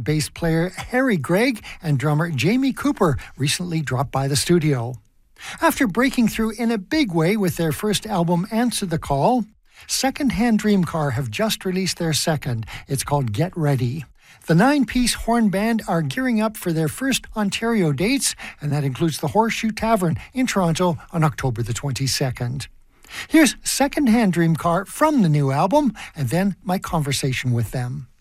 bass player Harry Gregg and drummer Jamie Cooper recently dropped by the studio. After breaking through in a big way with their first album, Answer the Call, Secondhand Dream Car have just released their second. It's called Get Ready. The 9-piece horn band are gearing up for their first Ontario dates, and that includes the Horseshoe Tavern in Toronto on October the 22nd. Here's Secondhand Dream Car from the new album, and then my conversation with them.